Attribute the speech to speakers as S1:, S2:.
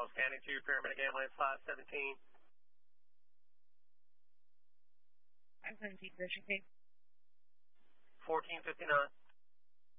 S1: Miles, scanning to paramedic ambulance 517.
S2: 517, Richard K.
S1: 1459.